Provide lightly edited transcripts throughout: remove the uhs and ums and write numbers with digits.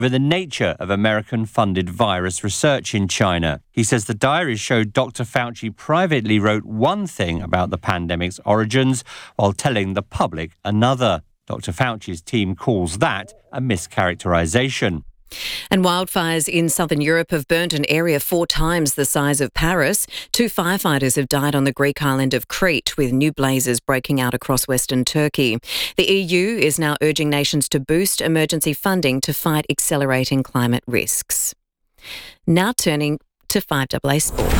over the nature of American-funded virus research in China. He says the diaries showed Dr. Fauci privately wrote one thing about the pandemic's origins while telling the public another. Dr. Fauci's team calls that a mischaracterization. And wildfires in southern Europe have burnt an area 4 times the size of Paris. 2 firefighters have died on the Greek island of Crete, with new blazes breaking out across western Turkey. The EU is now urging nations to boost emergency funding to fight accelerating climate risks. Now turning to 5AA Sport.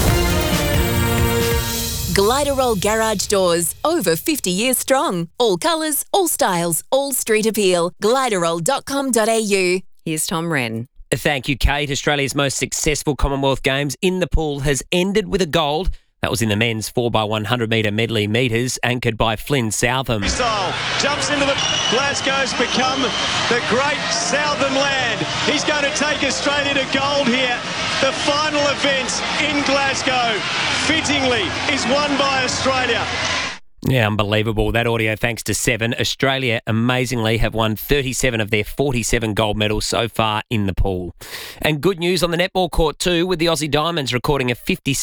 Gliderol Garage Doors, over 50 years strong. All colours, all styles, all street appeal. Gliderol.com.au. Here's Tom Wren. Thank you, Kate. Australia's most successful Commonwealth Games in the pool has ended with a gold. That was in the men's 4x100 metre medley meters, anchored by Flynn Southam. Jumps into the... Glasgow's become the great Southern land. He's going to take Australia to gold here. The final event in Glasgow, fittingly, is won by Australia. Yeah, unbelievable. That audio thanks to Seven. Australia, amazingly, have won 37 of their 47 gold medals so far in the pool. And good news on the netball court too, with the Aussie Diamonds recording a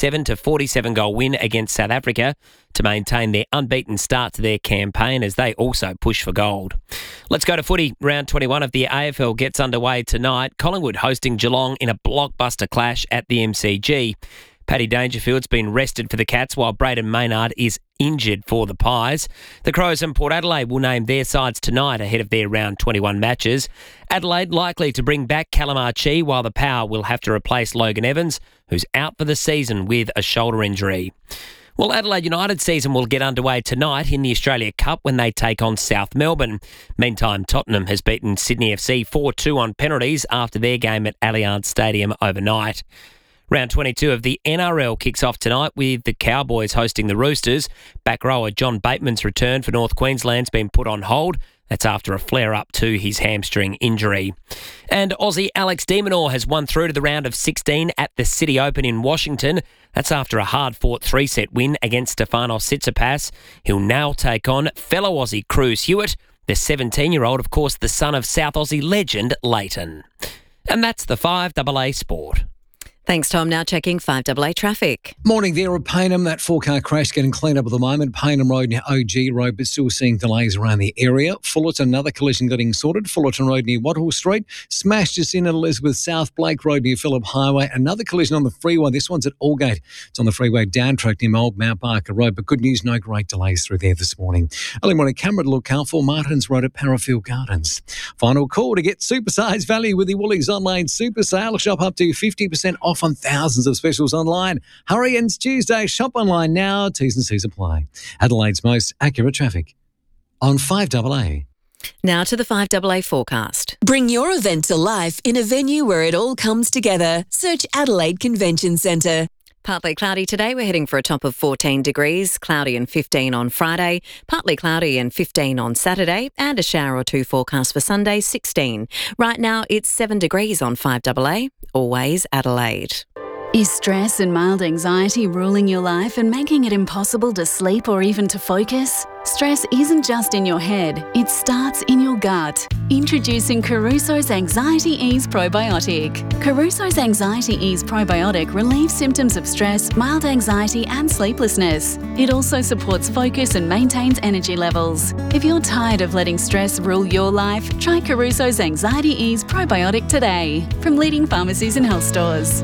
57-47 goal win against South Africa to maintain their unbeaten start to their campaign as they also push for gold. Let's go to footy. Round 21 of the AFL gets underway tonight. Collingwood hosting Geelong in a blockbuster clash at the MCG. Paddy Dangerfield's been rested for the Cats while Braden Maynard is injured for the Pies. The Crows and Port Adelaide will name their sides tonight ahead of their round 21 matches. Adelaide likely to bring back Callum Archie while the Power will have to replace Logan Evans, who's out for the season with a shoulder injury. Well, Adelaide United season will get underway tonight in the Australia Cup when they take on South Melbourne. Meantime, Tottenham has beaten Sydney FC 4-2 on penalties after their game at Allianz Stadium overnight. Round 22 of the NRL kicks off tonight with the Cowboys hosting the Roosters. Back rower John Bateman's return for North Queensland's been put on hold. That's after a flare-up to his hamstring injury. And Aussie Alex de Minaur has won through to the round of 16 at the City Open in Washington. That's after a hard-fought 3-set win against Stefanos Tsitsipas. He'll now take on fellow Aussie Cruz Hewitt, the 17-year-old, of course, the son of South Aussie legend Leighton. And that's the 5AA Sport. Thanks, Tom. Now checking 5AA traffic. Morning there at Payneham. That 4-car crash getting cleaned up at the moment. Payneham Road near OG Road, but still seeing delays around the area. Fullerton, another collision getting sorted. Fullerton Road near Wathall Street. Smashed just in at Elizabeth South. Blake Road near Phillip Highway. Another collision on the freeway. This one's at Aldgate. It's on the freeway down track near Old Mount Barker Road, but good news, no great delays through there this morning. Early morning camera to look out for Martins Road at Parafield Gardens. Final call to get supersized value with the Woolies Online Super Sale. Shop up to 50% off on thousands of specials online. Hurry, ends Tuesday. Shop online now. T's and C's apply. Adelaide's most accurate traffic on 5AA. Now to the 5AA forecast. Bring your event to life in a venue where it all comes together. Search Adelaide Convention Centre. Partly cloudy today. We're heading for a top of 14 degrees. Cloudy and 15 on Friday. Partly cloudy and 15 on Saturday. And a shower or two forecast for Sunday, 16. Right now, it's 7 degrees on 5AA. Always Adelaide. Is stress and mild anxiety ruling your life and making it impossible to sleep or even to focus? Stress isn't just in your head, it starts in your gut. Introducing Caruso's Anxiety Ease Probiotic. Caruso's Anxiety Ease Probiotic relieves symptoms of stress, mild anxiety and sleeplessness. It also supports focus and maintains energy levels. If you're tired of letting stress rule your life, try Caruso's Anxiety Ease Probiotic today from leading pharmacies and health stores.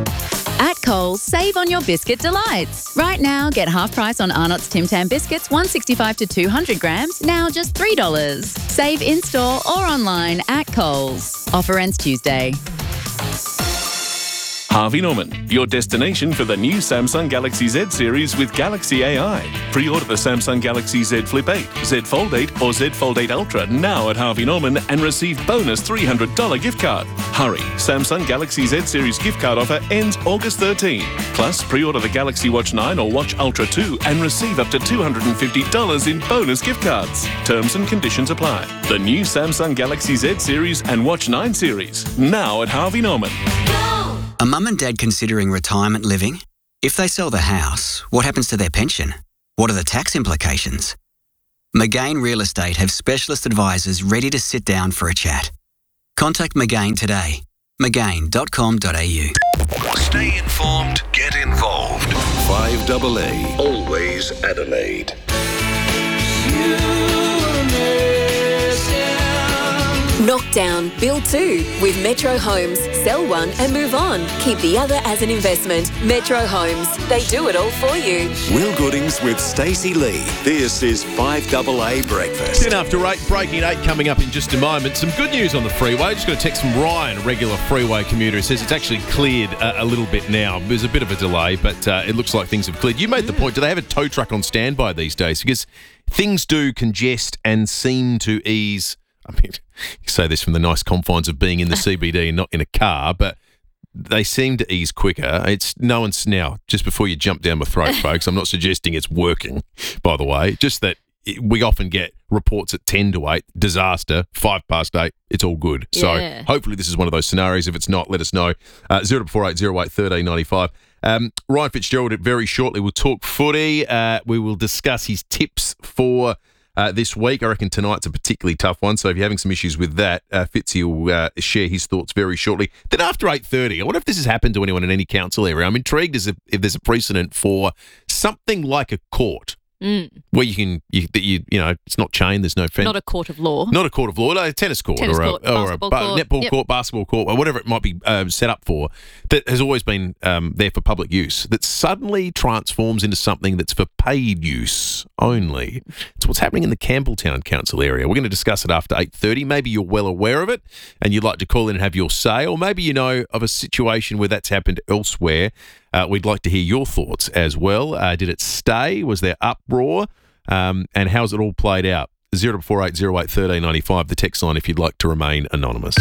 At Coles, save on your biscuit delights. Right now, get half price on Arnott's Tim Tam biscuits, 165 to 200 grams, now just $3. Save in-store or online at Coles. Offer ends Tuesday. Harvey Norman, your destination for the new Samsung Galaxy Z series with Galaxy AI. Pre-order the Samsung Galaxy Z Flip 8, Z Fold 8 or Z Fold 8 Ultra now at Harvey Norman and receive bonus $300 gift card. Hurry, Samsung Galaxy Z series gift card offer ends August 13. Plus, pre-order the Galaxy Watch 9 or Watch Ultra 2 and receive up to $250 in bonus gift cards. Terms and conditions apply. The new Samsung Galaxy Z series and Watch 9 series now at Harvey Norman. Are mum and dad considering retirement living? If they sell the house, what happens to their pension? What are the tax implications? McGain Real Estate have specialist advisors ready to sit down for a chat. Contact McGain today. McGain.com.au. Stay informed, get involved. 5AA, always Adelaide. Knock down, build two with Metro Homes. Sell one and move on. Keep the other as an investment. Metro Homes. They do it all for you. Will Goodings with Stacey Lee. This is 5AA Breakfast. 10 after 8, breaking 8 coming up in just a moment. Some good news on the freeway. Just got a text from Ryan, a regular freeway commuter, who says it's actually cleared a little bit now. There's a bit of a delay, but it looks like things have cleared. You made the point, do they have a tow truck on standby these days? Because things do congest and seem to ease. I mean, you say this from the nice confines of being in the CBD and not in a car, but they seem to ease quicker. It's no one's now, just before you jump down my throat, folks, I'm not suggesting it's working, by the way, just that we often get reports at 10 to 8, disaster, 5 past 8, it's all good. Yeah. So hopefully this is one of those scenarios. If it's not, let us know. 0448 08 1395. Ryan Fitzgerald, very shortly, we'll talk footy. We will discuss his tips for this week. I reckon tonight's a particularly tough one, so if you're having some issues with that, Fitzy will share his thoughts very shortly. Then after 8:30, I wonder if this has happened to anyone in any council area. I'm intrigued as if there's a precedent for something like a court where you can, it's not chained, there's no fence. Not a court of law. Not a court of law, a tennis court, or a netball court, basketball court, or whatever it might be set up for, that has always been there for public use, that suddenly transforms into something that's for paid use only. It's what's happening in the Campbelltown Council area. We're going to discuss it after 8:30. Maybe you're well aware of it and you'd like to call in and have your say, or maybe you know of a situation where that's happened elsewhere. We'd like to hear your thoughts as well. Did it stay? Was there uproar? And how's it all played out? 0448 08 1395, the text line if you'd like to remain anonymous.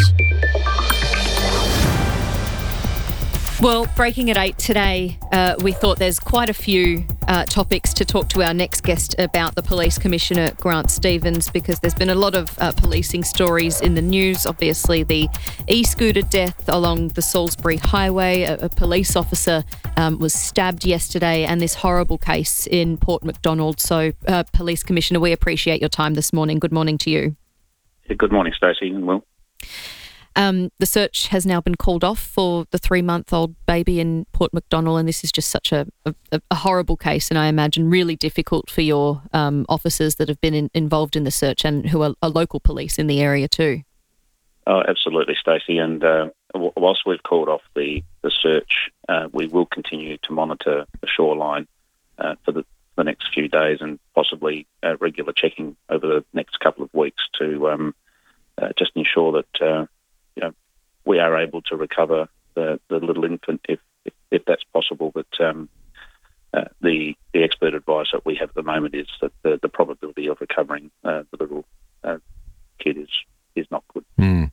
Well, breaking at 8 today, we thought there's quite a few topics to talk to our next guest about, the Police Commissioner, Grant Stevens, because there's been a lot of policing stories in the news. Obviously, the e-scooter death along the Salisbury Highway, a police officer was stabbed yesterday, and this horrible case in Port Macdonald. So, Police Commissioner, we appreciate your time this morning. Good morning to you. Good morning, Stacey and Will. The search has now been called off for the 3-month-old baby in Port Macdonald, and this is just such a horrible case, and I imagine really difficult for your officers that have been involved in the search and who are local police in the area too. Oh, absolutely, Stacey. And whilst we've called off the search, we will continue to monitor the shoreline for the next few days, and possibly regular checking over the next couple of weeks to just ensure that we are able to recover the little infant if that's possible. But the expert advice that we have at the moment is that the probability of recovering the little kid is not good.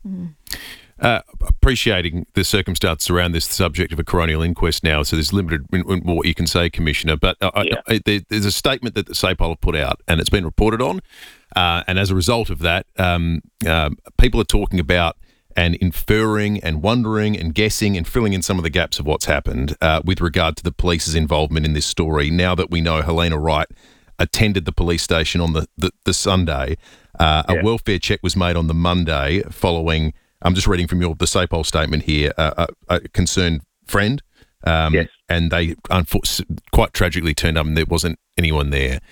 Appreciating the circumstances around this subject of a coronial inquest now, so there's limited in what you can say, Commissioner, but there's a statement that the SAPOL have put out, and it's been reported on, and as a result of that, people are talking about and inferring and wondering and guessing and filling in some of the gaps of what's happened with regard to the police's involvement in this story. Now that we know Helena Wright attended the police station on the Sunday, a welfare check was made on the Monday following, I'm just reading from the SAPOL statement here, a concerned friend, and they quite tragically turned up and there wasn't anyone there.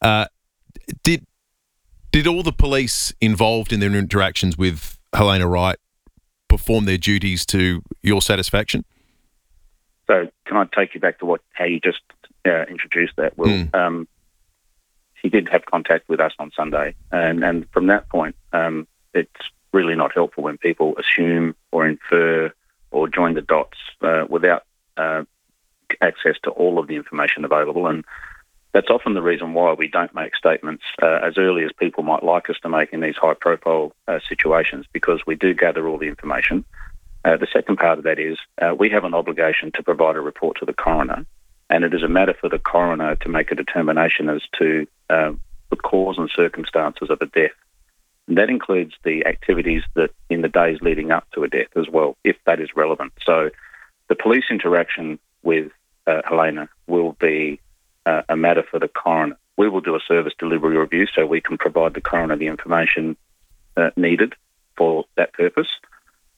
Did all the police involved in their interactions with Helena Wright perform their duties to your satisfaction? So can I take you back to how you just introduced that, Will? He did have contact with us on Sunday, and from that point, it's really not helpful when people assume or infer or join the dots without access to all of the information available. And that's often the reason why we don't make statements as early as people might like us to make in these high-profile situations, because we do gather all the information. The second part of that is we have an obligation to provide a report to the coroner, and it is a matter for the coroner to make a determination as to the cause and circumstances of a death. And that includes the activities that in the days leading up to a death as well, if that is relevant. So the police interaction with Helena will be a matter for the coroner. We will do a service delivery review so we can provide the coroner the information needed for that purpose.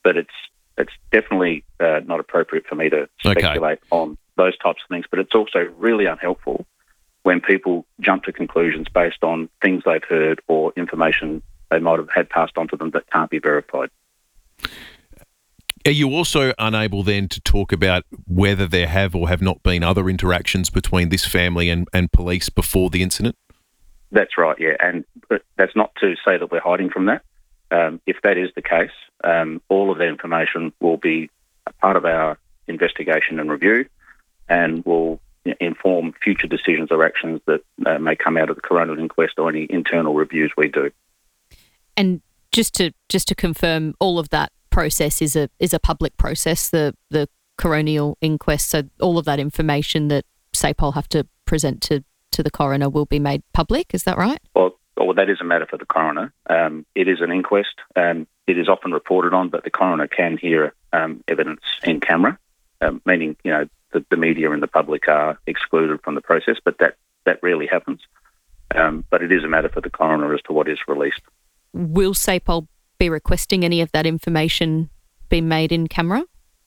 but it's definitely not appropriate for me to speculate on those types of things. But it's also really unhelpful when people jump to conclusions based on things they've heard or information they might have had passed on to them that can't be verified. Are you also unable then to talk about whether there have or have not been other interactions between this family and police before the incident? That's right, yeah. And that's not to say that we're hiding from that. If that is the case, all of that information will be a part of our investigation and review and will inform future decisions or actions that may come out of the coronial inquest or any internal reviews we do. And just to confirm, all of that process is a public process, the coronial inquest. So all of that information that SAPOL have to present to the coroner will be made public. Is that right? Well, that is a matter for the coroner. It is an inquest. It is often reported on, but the coroner can hear evidence in camera, meaning the media and the public are excluded from the process. But that rarely happens. But it is a matter for the coroner as to what is released. Will SAPOL be requesting any of that information be made in camera?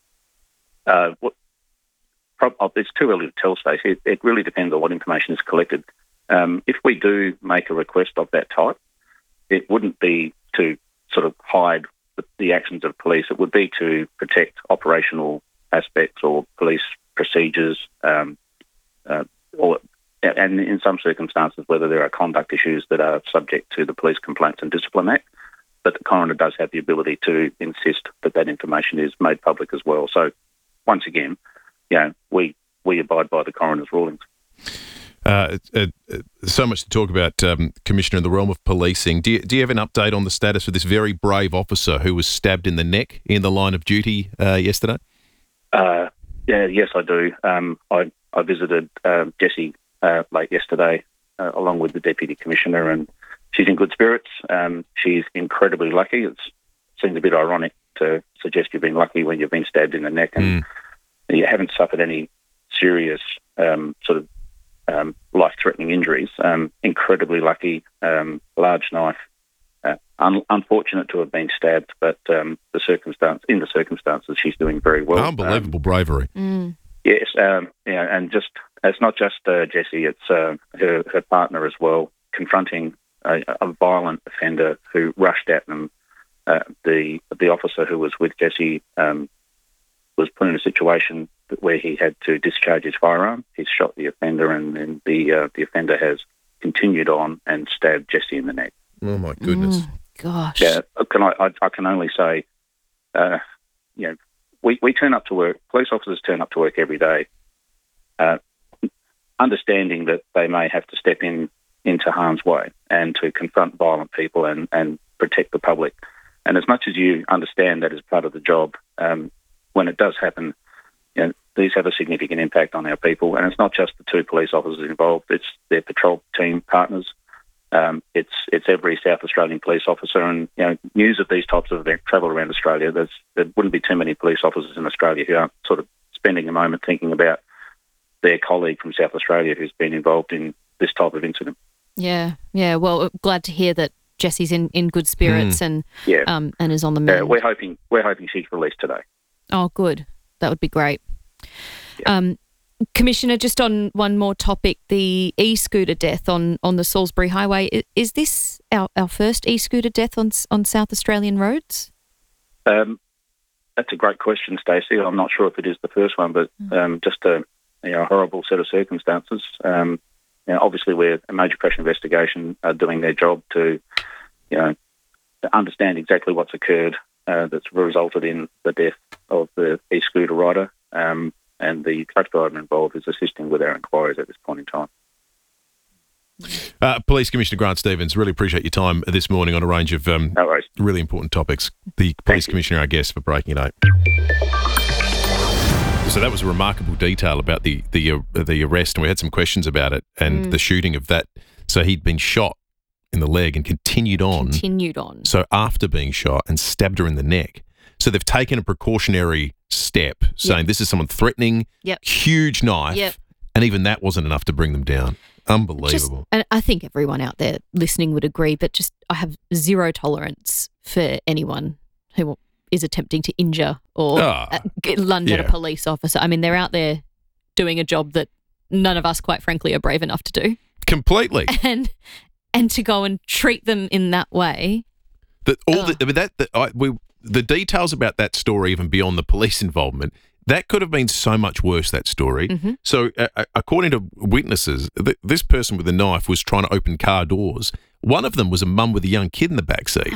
It's too early to tell, Stacey. It really depends on what information is collected. If we do make a request of that type, it wouldn't be to sort of hide the actions of police. It would be to protect operational aspects or police procedures, and in some circumstances, whether there are conduct issues that are subject to the Police Complaints and Discipline Act. But the coroner does have the ability to insist that information is made public as well. So, once again, we abide by the coroner's rulings. So much to talk about, Commissioner, in the realm of policing. Do you have an update on the status of this very brave officer who was stabbed in the neck in the line of duty yesterday? Yes, I do. I visited Jessie late yesterday along with the Deputy Commissioner, and she's in good spirits. She's incredibly lucky. It seems a bit ironic to suggest you've been lucky when you've been stabbed in the neck and you haven't suffered any serious life-threatening injuries. Incredibly lucky, large knife. Unfortunate to have been stabbed, but in the circumstances, she's doing very well. Unbelievable bravery. Yes, and it's not just Jessie; it's her partner as well, confronting a violent offender who rushed at them. The officer who was with Jessie was put in a situation where he had to discharge his firearm. He's shot the offender, and then the offender has continued on and stabbed Jessie in the neck. Oh my goodness! Gosh. Yeah, I can only say, we turn up to work. Police officers turn up to work every day, understanding that they may have to step into harm's way and to confront violent people and protect the public. And as much as you understand that as part of the job, when it does happen, these have a significant impact on our people. And it's not just the two police officers involved; it's their patrol team partners. It's every South Australian police officer, and news of these types of events travel around Australia. There wouldn't be too many police officers in Australia who aren't sort of spending a moment thinking about their colleague from South Australia who's been involved in this type of incident. Yeah. Well, glad to hear that Jessie's in good spirits and is on the mend. We're hoping she's released today. Oh, good. That would be great. Yeah. Commissioner, just on one more topic, the e-scooter death on the Salisbury Highway. Is this our first e-scooter death on South Australian roads? That's a great question, Stacey. I'm not sure if it is the first one, but just a horrible set of circumstances. Obviously, we're a major crash investigation doing their job to understand exactly what's occurred that's resulted in the death of the e-scooter rider. And the truck driver involved is assisting with our inquiries at this point in time. Police Commissioner Grant Stevens, really appreciate your time this morning on a range of really important topics. The Police Commissioner, our guest for Breaking It 8. So that was a remarkable detail about the arrest, and we had some questions about it and the shooting of that. So he'd been shot in the leg and continued on. So after being shot and stabbed her in the neck. So they've taken a precautionary step, saying this is someone threatening, huge knife, and even that wasn't enough to bring them down. Unbelievable. And I think everyone out there listening would agree, but I have zero tolerance for anyone who is attempting to injure or lunge at a police officer. I mean, they're out there doing a job that none of us, quite frankly, are brave enough to do. Completely. And to go and treat them in that way. The details about that story, even beyond the police involvement, that could have been so much worse, that story. Mm-hmm. So according to witnesses, this person with a knife was trying to open car doors. One of them was a mum with a young kid in the backseat.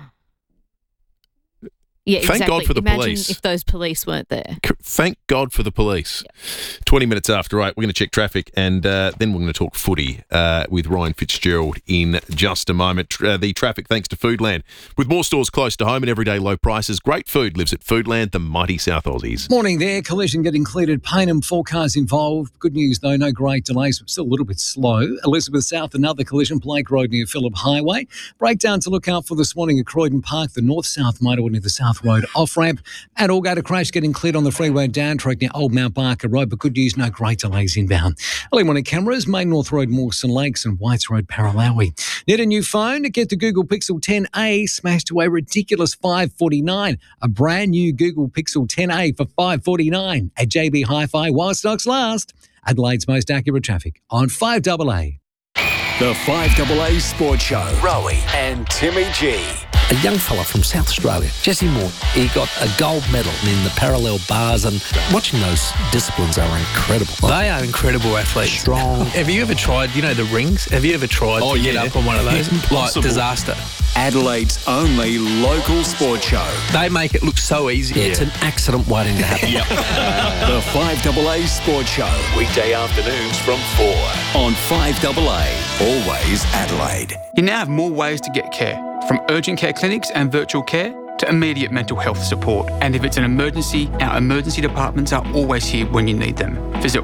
Yeah, Thank exactly. God for the Imagine police. if those police weren't there. Thank God for the police. Yep. 20 minutes after 8, we're going to check traffic and then we're going to talk footy with Ryan Fitzgerald in just a moment. The traffic thanks to Foodland. With more stores close to home and everyday low prices, great food lives at Foodland, the mighty South Aussies. Morning there. Collision getting cleared at Payneham. 4 cars involved. Good news, though. No great delays, but still a little bit slow. Elizabeth South, another collision. Blake Road near Phillip Highway. Breakdown to look out for this morning at Croydon Park. The north-south motorway near the South Road off-ramp. At Allgate, a crash getting cleared on the freeway down track near Old Mount Barker Road, but good news, no great delays inbound. Early morning cameras, Main North Road, Mawson Lakes and Whites Road, Paralawi. Need a new phone? Get the Google Pixel 10a smashed to a ridiculous $549. A brand new Google Pixel 10a for $549 at JB Hi-Fi while stocks last. Adelaide's most accurate traffic on 5AA. The 5AA Sports Show. Rowie and Timmy G. A young fella from South Australia, Jesse Moore, he got a gold medal in the parallel bars, and watching those disciplines are incredible. They are incredible athletes. Strong. Have you ever tried, the rings? Have you ever tried to get up on one of those? Like disaster. Adelaide's only local sports show. They make it look so easy. Yeah, it's an accident waiting to happen. The 5AA Sports Show. Weekday afternoons from 4 on 5AA. Always Adelaide. You now have more ways to get care, from urgent care clinics and virtual care to immediate mental health support. And if it's an emergency, our emergency departments are always here when you need them. Visit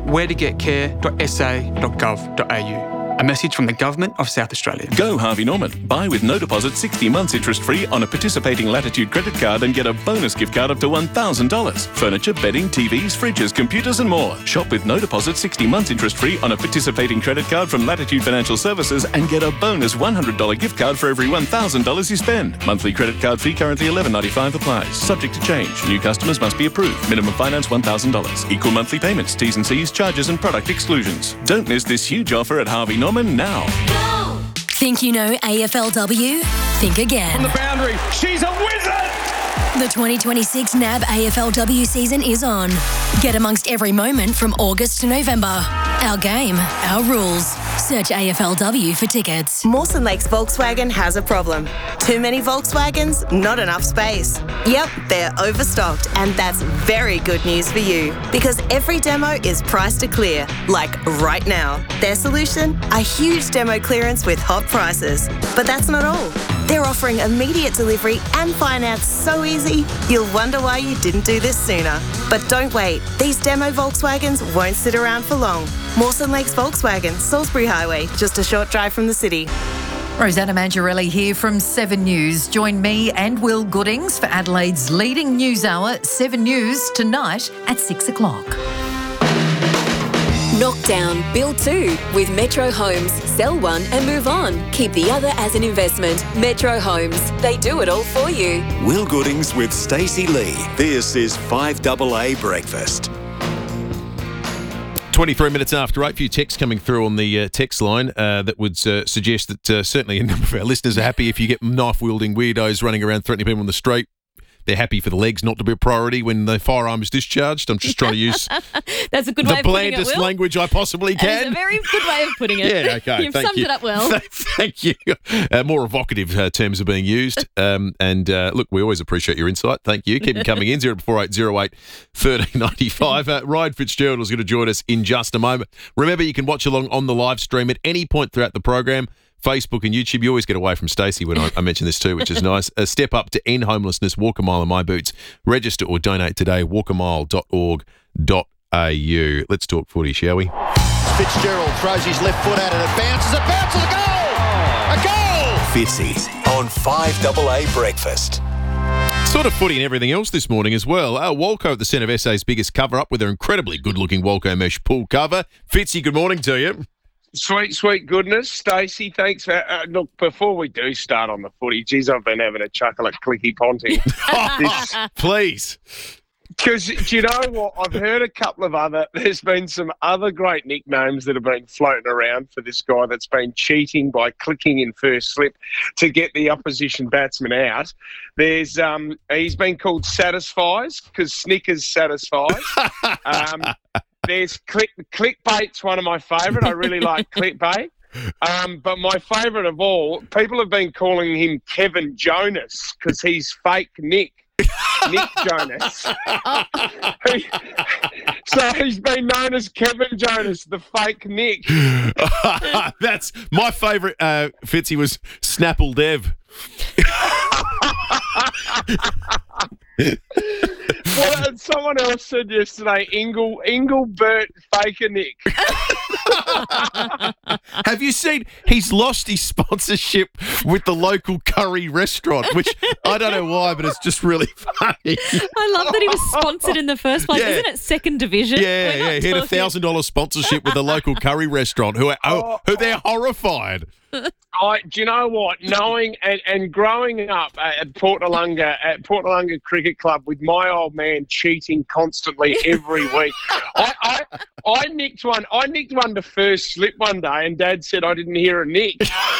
wheretogетcare.sa.gov.au. A message from the Government of South Australia. Go Harvey Norman. Buy with no deposit 60 months interest-free on a participating Latitude credit card and get a bonus gift card up to $1,000. Furniture, bedding, TVs, fridges, computers and more. Shop with no deposit 60 months interest-free on a participating credit card from Latitude Financial Services and get a bonus $100 gift card for every $1,000 you spend. Monthly credit card fee currently $11.95 applies. Subject to change. New customers must be approved. Minimum finance $1,000. Equal monthly payments, T's and C's, charges and product exclusions. Don't miss this huge offer at Harvey Norman now. Go! Think you know AFLW? Think again. On the boundary, she's a wizard! The 2026 NAB AFLW season is on. Get amongst every moment from August to November. Our game, our rules. Search AFLW for tickets. Mawson Lakes Volkswagen has a problem. Too many Volkswagens, not enough space. Yep, they're overstocked, and that's very good news for you because every demo is priced to clear, like right now. Their solution? A huge demo clearance with hot prices. But that's not all. They're offering immediate delivery and finance so easy, you'll wonder why you didn't do this sooner. But don't wait. These demo Volkswagens won't sit around for long. Mawson Lakes Volkswagen, Salisbury Highway, just a short drive from the city. Rosanna Mangiarelli here from 7 News. Join me and Will Goodings for Adelaide's leading news hour, 7 News, tonight at 6 o'clock. Knock down, build 2 with Metro Homes. Sell one and move on. Keep the other as an investment. Metro Homes. They do it all for you. Will Goodings with Stacey Lee. This is 5AA Breakfast. 23 minutes after 8, few texts coming through on the text line that would suggest that certainly a number of our listeners are happy if you get knife-wielding weirdos running around threatening people on the street. They're happy for the legs not to be a priority when the firearm is discharged. I'm just trying to use That's a good way of putting it, the blandest Will. language I possibly can. That is a very good way of putting it. Yeah, okay. You've thank summed you. it up well. Thank you. More evocative terms are being used. Look, we always appreciate your insight. Thank you. Keep them coming in. 044808 1395. Ryan Fitzgerald is going to join us in just a moment. Remember, you can watch along on the live stream at any point throughout the program. Facebook and YouTube. You always get away from Stacey when I mention this too, which is nice. A step up to end homelessness. Walk a mile in my boots. Register or donate today. walkamile.org.au. Let's talk footy, shall we? Fitzgerald throws his left foot at it. It bounces. It bounces. A goal! Fitzy on 5AA Breakfast. Sort of footy and everything else this morning as well. Walco at the centre of SA's biggest cover-up with their incredibly good-looking Walco mesh pool cover. Fitzy, good morning to you. Sweet goodness. Stacey, thanks for... look, before we do start on the footy, geez, I've been having a chuckle at Clicky Ponting. Please. Because, do you know what? I've heard a couple of there's been some other great nicknames that have been floating around for this guy that's been cheating by clicking in first slip to get the opposition batsman out. There's, he's been called Satisfies because Snickers satisfies. There's clickbait's one of my favourite. I really like clickbait. But my favourite of all, people have been calling him Kevin Jonas because he's fake Nick Jonas. So he's been known as Kevin Jonas, the fake Nick. That's my favourite, Fitzy, was Snapple Dev. Well, and someone else said yesterday, Engelbert Faker Nick. Have you seen he's lost his sponsorship with the local curry restaurant, which I don't know why, but it's just really funny. I love that he was sponsored in the first place. Yeah. Isn't it second division? Yeah. He had a $1,000 sponsorship with the local curry restaurant who they're horrified. Do you know what? Knowing and growing up at Port Noarlunga Cricket Club with my old man cheating constantly every week, I nicked one. I nicked one to first slip one day, and Dad said I didn't hear a nick.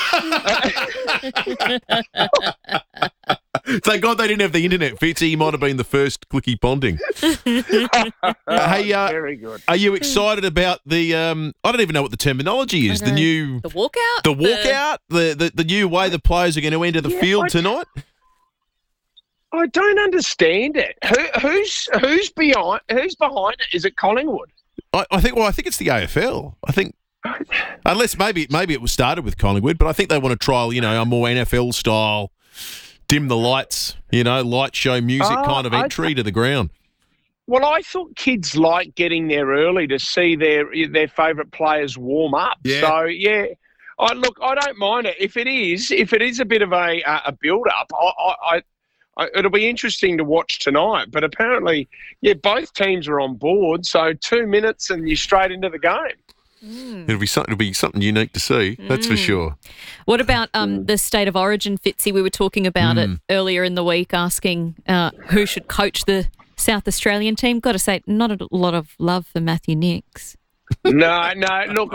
Thank God they didn't have the internet, Fitzy. He might have been the first Clicky Ponting. Hey, very good. Are you excited about the? I don't even know what the terminology is. The walkout. The walkout. The new way the players are going to enter the field tonight. I don't understand it. Who's behind it? Is it Collingwood? I think it's the AFL. I think. Unless maybe it was started with Collingwood, but I think they want to trial, a more NFL style, dim the lights, light show music kind of entry to the ground. Well, I thought kids like getting there early to see their favourite players warm up. Yeah. So yeah, I don't mind it if it is a bit of a build up. It'll be interesting to watch tonight. But apparently, both teams are on board. So 2 minutes and you're straight into the game. It'll be something unique to see. That's for sure. What about the state of origin, Fitzy? We were talking about it earlier in the week, asking who should coach the South Australian team. Got to say, not a lot of love for Matthew Nicks. No. Look,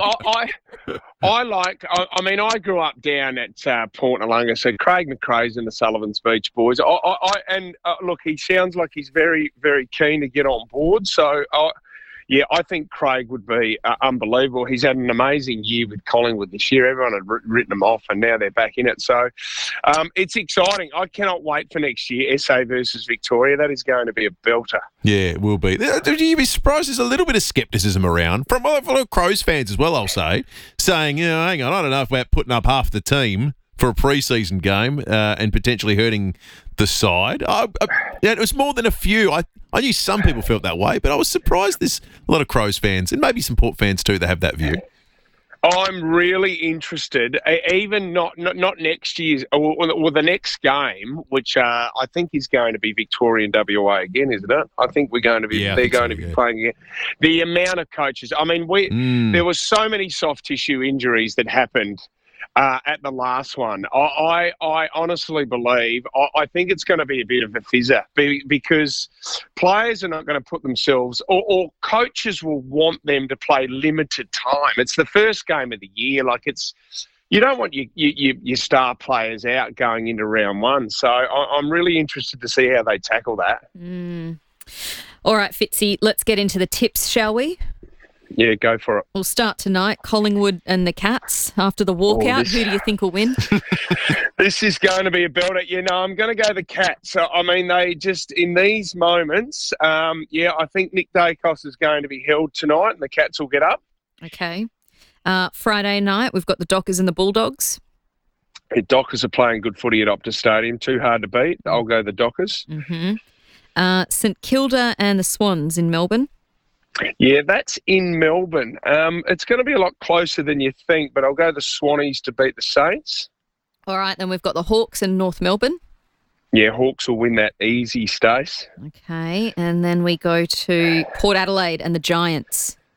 I grew up down at Port Noarlunga, so Craig McRae's and the Sullivan's Beach boys. Look, he sounds like he's very, very keen to get on board. So I think Craig would be unbelievable. He's had an amazing year with Collingwood this year. Everyone had written them off, and now they're back in it. So it's exciting. I cannot wait for next year, SA versus Victoria. That is going to be a belter. Yeah, it will be. You'd be surprised there's a little bit of scepticism around from a lot of Crows fans as well, I'll say, saying, hang on, I don't know about putting up half the team for a pre-season game and potentially hurting the side. It was more than a few. I knew some people felt that way, but I was surprised there's a lot of Crows fans and maybe some Port fans too that have that view. I'm really interested, even not next year's or the next game, which I think is going to be Victoria and WA again, isn't it? I think we're going to be they're going to be playing again. The amount of coaches. I mean, there were so many soft tissue injuries that happened at the last one. I honestly believe, I think it's going to be a bit of a fizzer because players are not going to put themselves, or coaches will want them to play limited time. It's the first game of the year. You don't want your star players out going into round one. So I'm really interested to see how they tackle that. All right, Fitzy, let's get into the tips, shall we? Yeah, go for it. We'll start tonight. Collingwood and the Cats after the walkout. Who do you think will win? This is going to be a belter. I'm going to go the Cats. I mean, they just, in these moments, I think Nick Dacos is going to be held tonight and the Cats will get up. Okay. Friday night, we've got the Dockers and the Bulldogs. The Dockers are playing good footy at Optus Stadium. Too hard to beat. I'll go the Dockers. Mm-hmm. St Kilda and the Swans in Melbourne. Yeah, that's in Melbourne. It's going to be a lot closer than you think, but I'll go the Swannies to beat the Saints. All right, then we've got the Hawks and North Melbourne. Yeah, Hawks will win that easy, Stace. Okay, and then we go to Port Adelaide and the Giants.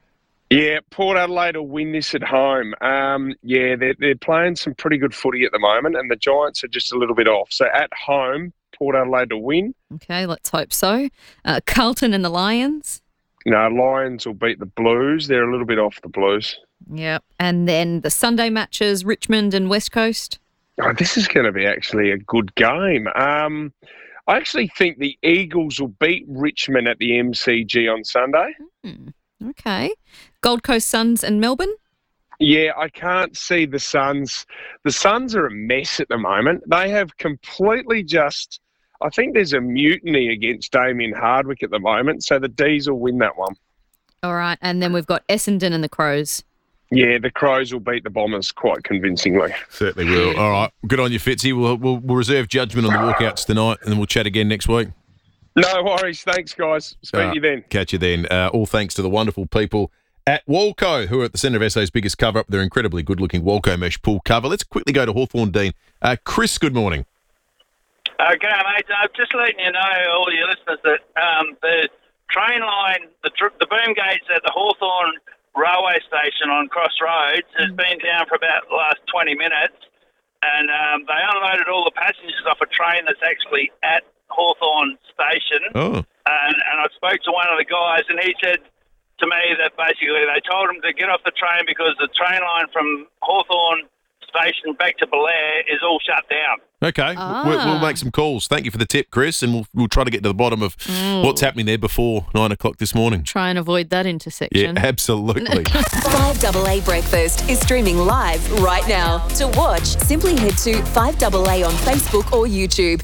Yeah, Port Adelaide will win this at home. They're playing some pretty good footy at the moment, and the Giants are just a little bit off. So at home, Port Adelaide will win. Okay, let's hope so. Carlton and the Lions. No, Lions will beat the Blues. They're a little bit off the Blues. Yep. And then the Sunday matches, Richmond and West Coast. Oh, this is going to be actually a good game. I actually think the Eagles will beat Richmond at the MCG on Sunday. Okay. Gold Coast Suns and Melbourne? Yeah, I can't see the Suns. The Suns are a mess at the moment. They have completely just... I think there's a mutiny against Damien Hardwick at the moment, so the D's will win that one. All right, and then we've got Essendon and the Crows. Yeah, the Crows will beat the Bombers quite convincingly. Certainly will. All right, good on you, Fitzy. We'll reserve judgment on the walkouts tonight, and then we'll chat again next week. No worries. Thanks, guys. Speak to you then. Catch you then. All thanks to the wonderful people at Walco, who are at the centre of SA's biggest cover-up. Their incredibly good-looking Walco mesh pool cover. Let's quickly go to Hawthorn Dean. Chris, good morning. G'day, mate. Just letting you know, all your listeners, that the train line, the boom gates at the Hawthorn railway station on Cross Roads has been down for about the last 20 minutes, and they unloaded all the passengers off a train that's actually at Hawthorn station. Oh. And I spoke to one of the guys, and he said to me that basically they told him to get off the train because the train line from Hawthorn station back to Belair is all shut down. Okay, we'll make some calls. Thank you for the tip, Chris, and we'll try to get to the bottom of what's happening there before 9 o'clock this morning. Try and avoid that intersection. Yeah, absolutely. 5AA Breakfast is streaming live right now. To watch, simply head to 5AA on Facebook or YouTube.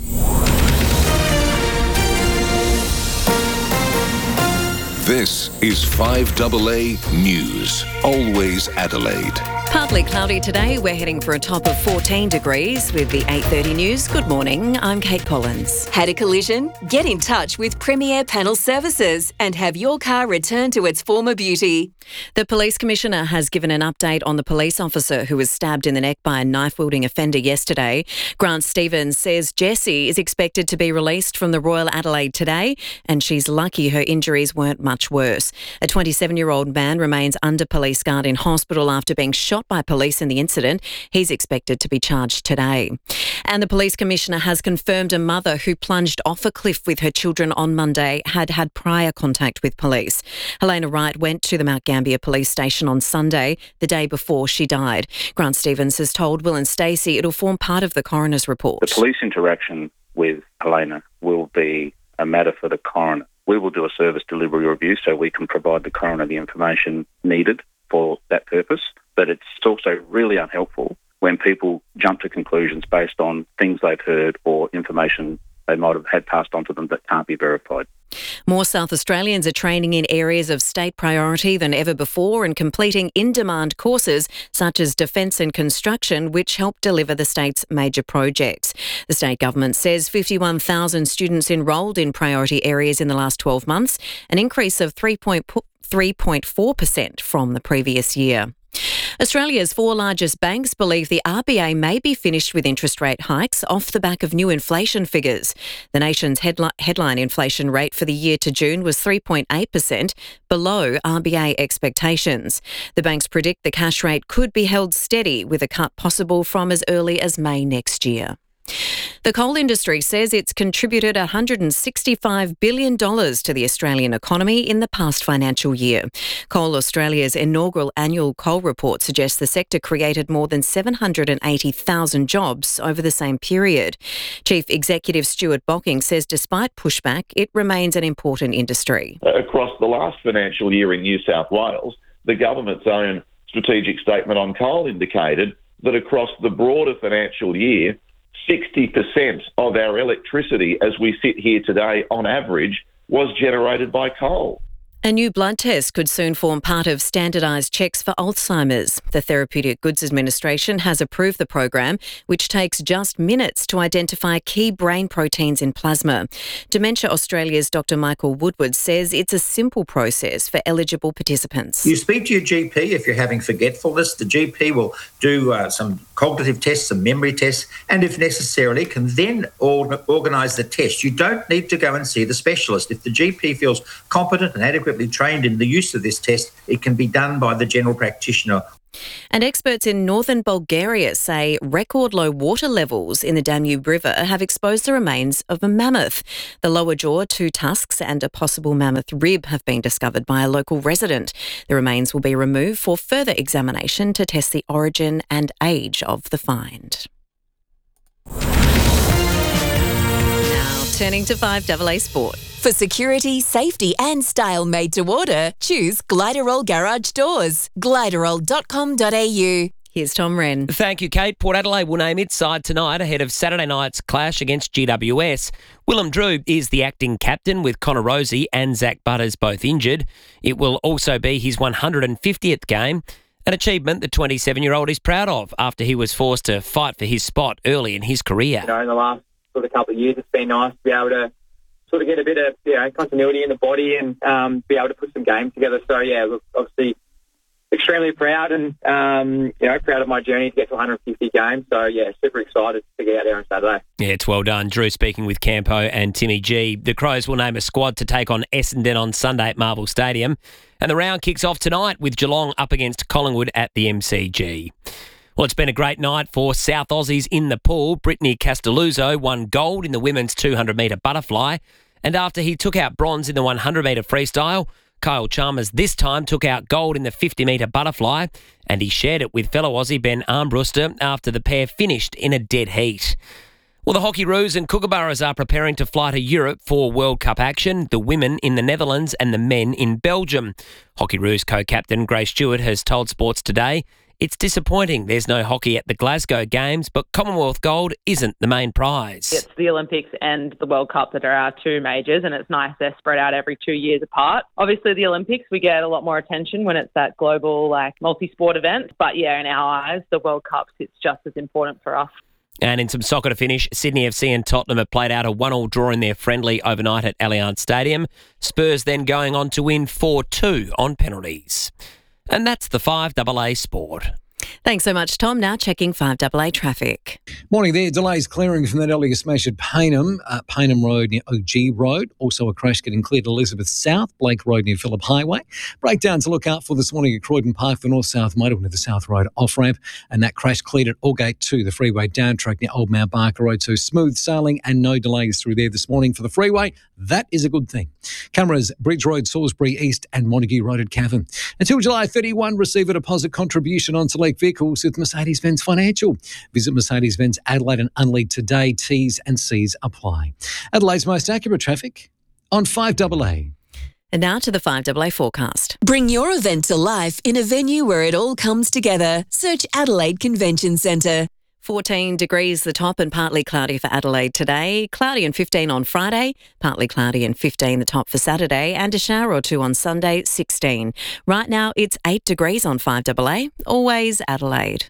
This is 5AA News. Always Adelaide. Partly cloudy today. We're heading for a top of 14 degrees with the 8:30 news. Good morning. I'm Kate Collins. Had a collision? Get in touch with Premier Panel Services and have your car returned to its former beauty. The Police Commissioner has given an update on the police officer who was stabbed in the neck by a knife-wielding offender yesterday. Grant Stevens says Jessie is expected to be released from the Royal Adelaide today, and she's lucky her injuries weren't much worse. A 27-year-old man remains under police guard in hospital after being shot by police in the incident. He's expected to be charged today. And the Police Commissioner has confirmed a mother who plunged off a cliff with her children on Monday had prior contact with police. Helena Wright went to the Mount Gambier Police Station on Sunday, the day before she died. Grant Stevens has told Will and Stacey it'll form part of the coroner's report. The police interaction with Helena will be a matter for the coroner. We will do a service delivery review so we can provide the coroner the information needed for that purpose. But it's also really unhelpful when people jump to conclusions based on things they've heard or information they might have had passed on to them that can't be verified. More South Australians are training in areas of state priority than ever before and completing in-demand courses such as defence and construction, which help deliver the state's major projects. The state government says 51,000 students enrolled in priority areas in the last 12 months, an increase of 3.4% from the previous year. Australia's four largest banks believe the RBA may be finished with interest rate hikes off the back of new inflation figures. The nation's headline inflation rate for the year to June was 3.8%, below RBA expectations. The banks predict the cash rate could be held steady, with a cut possible from as early as May next year. The coal industry says it's contributed $165 billion to the Australian economy in the past financial year. Coal Australia's inaugural annual coal report suggests the sector created more than 780,000 jobs over the same period. Chief Executive Stuart Bocking says despite pushback, it remains an important industry. Across the last financial year in New South Wales, the government's own strategic statement on coal indicated that across the broader financial year, 60% of our electricity as we sit here today on average was generated by coal. A new blood test could soon form part of standardised checks for Alzheimer's. The Therapeutic Goods Administration has approved the program, which takes just minutes to identify key brain proteins in plasma. Dementia Australia's Dr Michael Woodward says it's a simple process for eligible participants. You speak to your GP if you're having forgetfulness. The GP will do some cognitive tests and memory tests, and if necessarily can then organise the test. You don't need to go and see the specialist. If the GP feels competent and adequately trained in the use of this test, it can be done by the general practitioner. And experts in northern Bulgaria say record low water levels in the Danube River have exposed the remains of a mammoth. The lower jaw, 2 tusks and a possible mammoth rib have been discovered by a local resident. The remains will be removed for further examination to test the origin and age of the find. Now turning to 5AA Sport. For security, safety and style made to order, choose Gliderol Garage Doors. Gliderol.com.au. Here's Tom Wren. Thank you, Kate. Port Adelaide will name its side tonight ahead of Saturday night's clash against GWS. Willem Drew is the acting captain with Connor Rosie and Zach Butters both injured. It will also be his 150th game, an achievement the 27-year-old is proud of after he was forced to fight for his spot early in his career. In the last sort of couple of years, it's been nice to be able to sort of get a bit of continuity in the body and be able to put some games together. So, look, obviously extremely proud and, proud of my journey to get to 150 games. So, super excited to get out there on Saturday. Yeah, it's well done. Drew speaking with Campo and Timmy G. The Crows will name a squad to take on Essendon on Sunday at Marvel Stadium. And the round kicks off tonight with Geelong up against Collingwood at the MCG. Well, it's been a great night for South Aussies in the pool. Brittany Castelluzzo won gold in the women's 200-metre butterfly. And after he took out bronze in the 100-metre freestyle, Kyle Chalmers this time took out gold in the 50-metre butterfly. And he shared it with fellow Aussie Ben Armbruster after the pair finished in a dead heat. Well, the Hockeyroos and Kookaburras are preparing to fly to Europe for World Cup action, the women in the Netherlands and the men in Belgium. Hockeyroos co-captain Grace Stewart has told Sports Today, "It's disappointing there's no hockey at the Glasgow Games, but Commonwealth gold isn't the main prize." It's the Olympics and the World Cup that are our 2 majors, and it's nice they're spread out every 2 years apart. Obviously, the Olympics, we get a lot more attention when it's that global, multi-sport event. But, in our eyes, the World Cups, it's just as important for us. And in some soccer to finish, Sydney FC and Tottenham have played out a 1-1 draw in their friendly overnight at Allianz Stadium. Spurs then going on to win 4-2 on penalties. And that's the 5AA Sport. Thanks so much, Tom. Now checking 5AA traffic. Morning there. Delays clearing from that earlier smash at Payneham Road near OG Road. Also a crash getting cleared at Elizabeth South, Blake Road near Phillip Highway. Breakdown to look out for this morning at Croydon Park, the north-south motorway near the South Road off-ramp. And that crash cleared at Aldgate 2, the freeway down track near Old Mount Barker Road. So smooth sailing and no delays through there this morning for the freeway. That is a good thing. Cameras, Bridge Road, Salisbury East and Montague Road at Cavan. Until July 31, receive a deposit contribution on select vehicles with Mercedes-Benz Financial. Visit Mercedes-Benz Adelaide and Unlead today. T's and C's apply. Adelaide's most accurate traffic on 5AA. And now to the 5AA forecast. Bring your event to life in a venue where it all comes together. Search Adelaide Convention Centre. 14 degrees the top and partly cloudy for Adelaide today. Cloudy and 15 on Friday, partly cloudy and 15 the top for Saturday, and a shower or 2 on Sunday, 16. Right now it's 8 degrees on 5AA. Always Adelaide.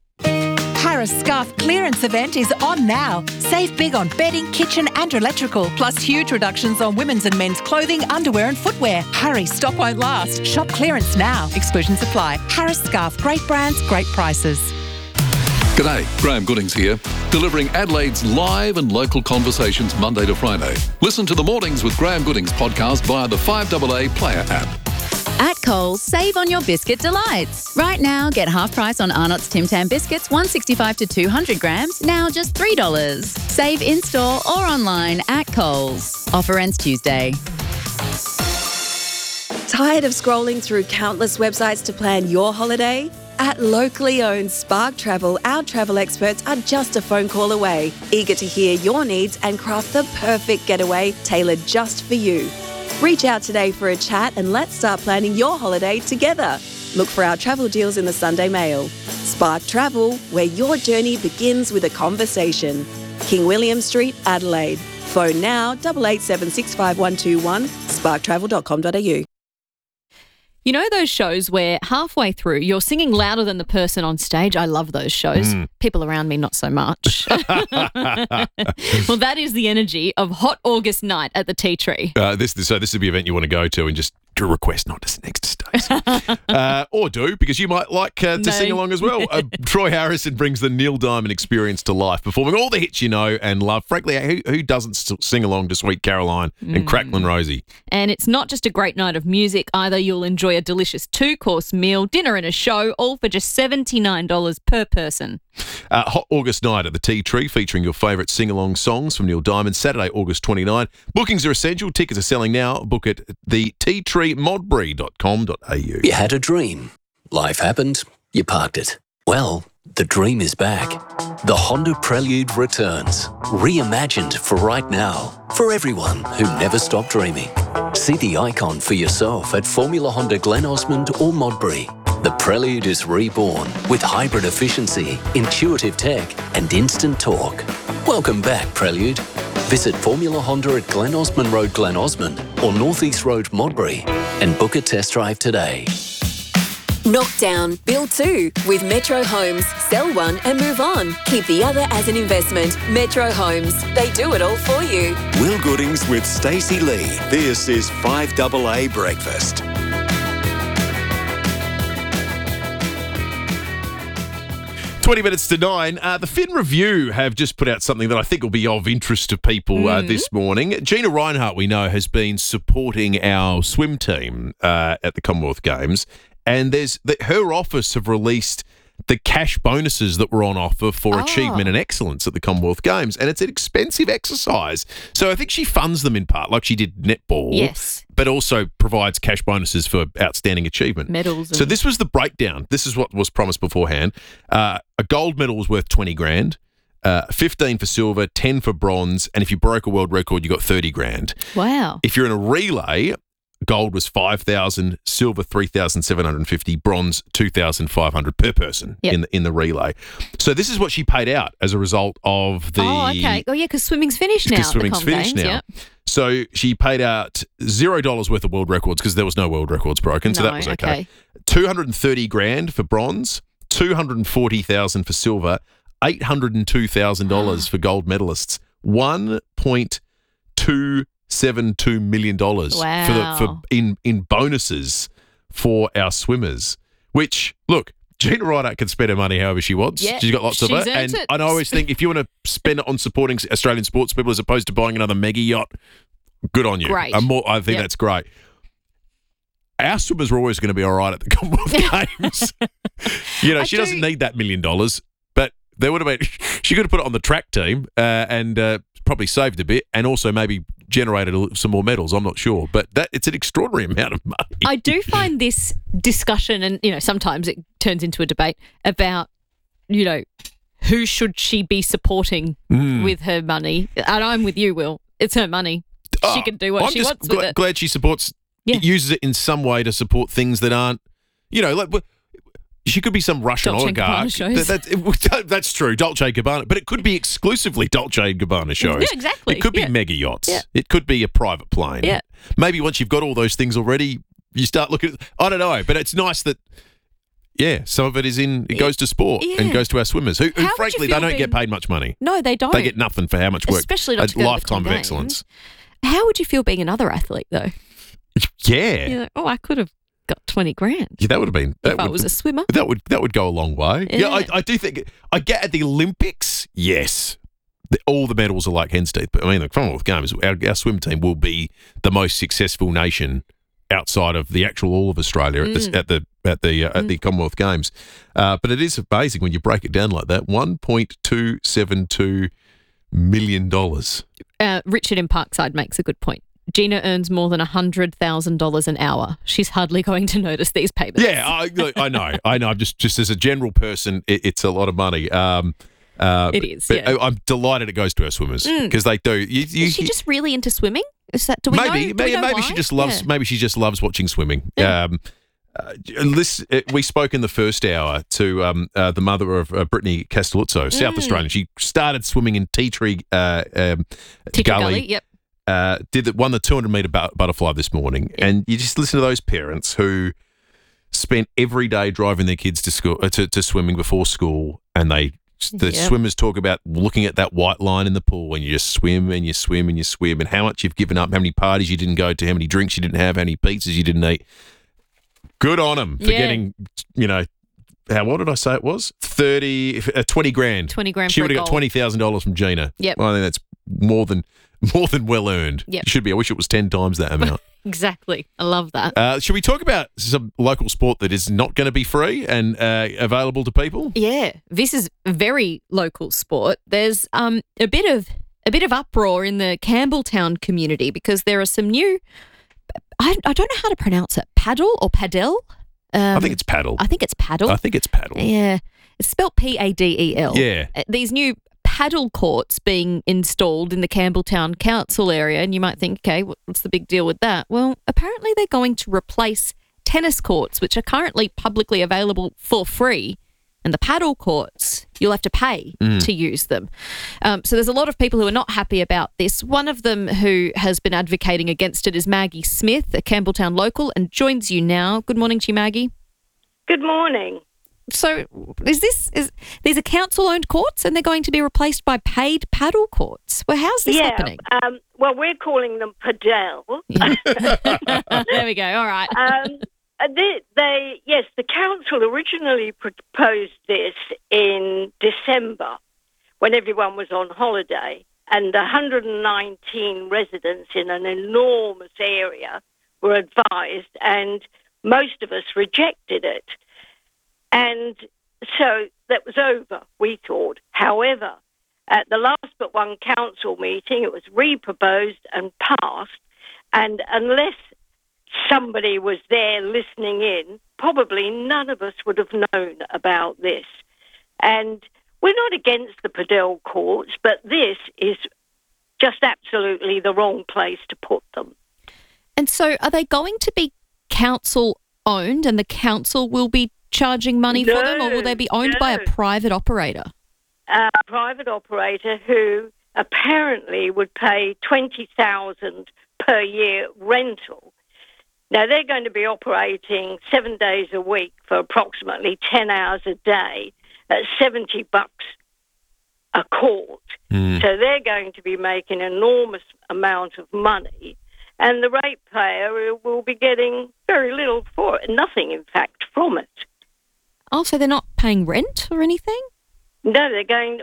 Harris Scarf clearance event is on now. Save big on bedding, kitchen and electrical, plus huge reductions on women's and men's clothing, underwear and footwear. Hurry, stock won't last. Shop clearance now. Exclusions apply. Harris Scarf, great brands, great prices. G'day, Graham Goodings here, delivering Adelaide's live and local conversations Monday to Friday. Listen to the Mornings with Graham Goodings podcast via the 5AA Player app. At Coles, save on your biscuit delights. Right now, get half price on Arnott's Tim Tam biscuits, 165 to 200 grams, now just $3. Save in-store or online at Coles. Offer ends Tuesday. Tired of scrolling through countless websites to plan your holiday? At locally owned Spark Travel, our travel experts are just a phone call away, eager to hear your needs and craft the perfect getaway tailored just for you. Reach out today for a chat and let's start planning your holiday together. Look for our travel deals in the Sunday Mail. Spark Travel, where your journey begins with a conversation. King William Street, Adelaide. Phone now 88765121, sparktravel.com.au. You know those shows where halfway through you're singing louder than the person on stage? I love those shows. People around me, not so much. Well, that is the energy of Hot August Night at the Tea Tree. This would be an event you want to go to and just to request not to sit next to Stacey. Or do, because you might like to sing along as well. Troy Harrison brings the Neil Diamond experience to life, performing all the hits you know and love. Frankly, who doesn't sing along to Sweet Caroline and Cracklin' Rosie? And it's not just a great night of music either. You'll enjoy a delicious 2-course meal, dinner and a show, all for just $79 per person. Hot August night at the Tea Tree, featuring your favourite sing-along songs from Neil Diamond, Saturday, August 29. Bookings are essential. Tickets are selling now. Book at theteatreemodbury.com.au. You had a dream. Life happened. You parked it. Well, the dream is back. The Honda Prelude returns. Reimagined for right now. For everyone who never stopped dreaming. See the icon for yourself at Formula Honda Glen Osmond or Modbury. The Prelude is reborn with hybrid efficiency, intuitive tech and instant torque. Welcome back, Prelude. Visit Formula Honda at Glen Osmond Road, Glen Osmond or North East Road, Modbury and book a test drive today. Knockdown, build 2 with Metro Homes. Sell one and move on. Keep the other as an investment. Metro Homes. They do it all for you. Will Goodings with Stacey Lee. This is 5AA Breakfast. Twenty minutes to 9. The Fin Review have just put out something that I think will be of interest to people this morning. Gina Reinhart, we know, has been supporting our swim team at the Commonwealth Games, and her office have released the cash bonuses that were on offer for achievement and excellence at the Commonwealth Games, and it's an expensive exercise. So I think she funds them in part, like she did netball, yes, but also provides cash bonuses for outstanding achievement. Medals. So this was the breakdown. This is what was promised beforehand. A gold medal was worth 20 grand, 15 for silver, 10 for bronze, and if you broke a world record, you got 30 grand. Wow. If you're in a relay, gold was 5,000, silver 3,750, bronze 2,500 per person in the relay. So this is what she paid out as a result of the. Oh, okay. Oh, yeah, because swimming's finished now. Because swimming's finished now. Yep. So she paid out $0 worth of world records because there was no world records broken. So that was okay. 230 grand for bronze, 240,000 for silver, $802,000 for gold medalists, $1.272 million for in bonuses for our swimmers. Which, look, Gina Reinhart can spend her money however she wants. Yeah, she's got lots of it. And I always think if you want to spend it on supporting Australian sports people as opposed to buying another mega yacht, good on you. Great. I think that's great. Our swimmers are always going to be all right at the Commonwealth Games. She doesn't need that $1 million, but there would have been. She could have put it on the track team and probably saved a bit, and also maybe generated some more medals. I'm not sure, but it's an extraordinary amount of money. I do find this discussion, and sometimes it turns into a debate about, who should she be supporting with her money. And I'm with you, Will. It's her money. She can do what she wants with it. I'm glad she supports. Yeah. Uses it in some way to support things that aren't, she could be some Russian Dolce oligarch. That's true, Dolce & Gabbana, but it could be exclusively Dolce & Gabbana shows. Yeah, exactly. It could be mega yachts. Yeah. It could be a private plane. Yeah. Maybe once you've got all those things already, you start looking. I don't know, but it's nice that. Yeah, some of it goes to sport and goes to our swimmers, who frankly, they don't get paid much money. No, they don't. They get nothing for how much work. Especially not to a go lifetime to of the excellence. How would you feel being another athlete, though? Yeah. You're like, I could have got 20 grand. Yeah, that would have been. If I was a swimmer. That would go a long way. Yeah, I do think. I get at the Olympics, yes. All the medals are like hen's teeth. But I mean, the Commonwealth Games, our swim team will be the most successful nation outside of the actual all of Australia at the Commonwealth Games. But it is amazing when you break it down like that. $1.272 million. Richard in Parkside makes a good point. Gina earns more than $100,000 an hour. She's hardly going to notice these payments. Yeah, I know. Just as a general person, it's a lot of money. It is. But yeah. I'm delighted it goes to our swimmers because they do. Is she just really into swimming? Is that? Do we know? Maybe she just loves. Yeah. Maybe she just loves watching swimming. Yeah. We spoke in the first hour to the mother of Brittany Castelluzzo, South Australian. She started swimming in Tea Tree Gully. Yep. Won the 200-metre butterfly this morning, and you just listen to those parents who spent every day driving their kids to school to swimming before school, and they The swimmers talk about looking at that white line in the pool and you just swim and you swim and you swim and how much you've given up, how many parties you didn't go to, how many drinks you didn't have, how many pizzas you didn't eat. Good on them for getting, what did I say it was? 20 grand. 20 grand She for would a have got goal. $20,000 from Gina. Yep. Well, I think that's more than well earned. Yep. It should be. I wish it was 10 times that amount. Exactly. I love that. Should we talk about some local sport that is not going to be free and available to people? Yeah, this is very local sport. There's a bit of uproar in the Campbelltown community because there are some new. I don't know how to pronounce it. Paddle or padel? I think it's paddle. I think it's paddle. Yeah, it's spelled Padel. Yeah. These new paddle courts being installed in the Campbelltown Council area, and you might think, okay, what's the big deal with that? Well, apparently they're going to replace tennis courts, which are currently publicly available for free, and the paddle courts, you'll have to pay to use them. So there's a lot of people who are not happy about this. One of them who has been advocating against it is Maggie Smith, a Campbelltown local, and joins you now. Good morning to you, Maggie. Good morning. So these are council-owned courts and they're going to be replaced by paid paddle courts. Well, how's this happening? Well, we're calling them padel. There we go. All right. The council originally proposed this in December when everyone was on holiday, and 119 residents in an enormous area were advised, and most of us rejected it. And so that was over, we thought. However, at the last but one council meeting, it was re-proposed and passed, and unless somebody was there listening in, probably none of us would have known about this. And we're not against the padel courts, but this is just absolutely the wrong place to put them. And so are they going to be council-owned and the council will be charging money for them, or will they be owned by a private operator? A private operator who apparently would pay $20,000 per year rental. Now, they're going to be operating 7 days a week for approximately 10 hours a day at $70 a court. So they're going to be making an enormous amount of money, and the ratepayer will be getting very little for it, nothing, in fact, from it. Oh, so they're not paying rent or anything? No, they're going,